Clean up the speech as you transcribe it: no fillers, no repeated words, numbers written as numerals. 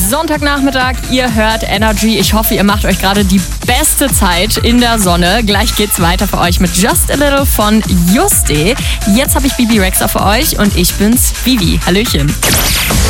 Sonntagnachmittag, ihr hört Energy. Ich hoffe, ihr macht euch gerade die beste Zeit in der Sonne. Gleich geht's weiter für euch mit Just a Little von Juste. Jetzt habe ich Bibi Rexha für euch und ich bin's, Vivi. Hallöchen.